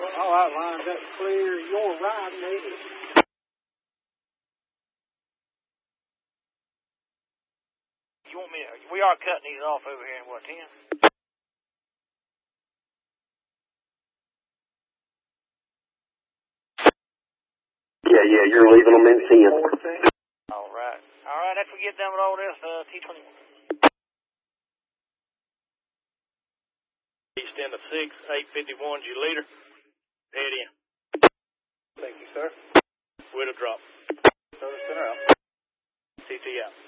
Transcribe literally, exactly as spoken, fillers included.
All right, lines up clear. Your ride, maybe. You want me? We are cutting these off over here in what, ten? Yeah, yeah, you're leaving them in ten. All right. All right, after we get done with all this, uh, T twenty-one. East end of six, eight fifty-one, your leader. Head in. Thank you, sir. Widow drop. Service center out. T T out.